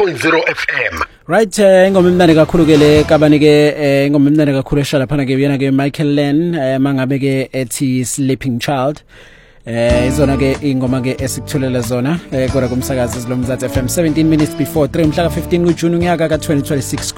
100.0 FM. Right, ingoma imnandi kakhulu ke le kabani ke ingoma imnandi kakhulu eshala phana ke uyena ke Michael Len mangabe ke ethi Sleeping Child. Izona ke ingoma ke esikuthulela zona kodwa kumsakazi lo Mzansi FM 17 minutes before 3 mhla ka 15 kuJuni unyaka ka 2026.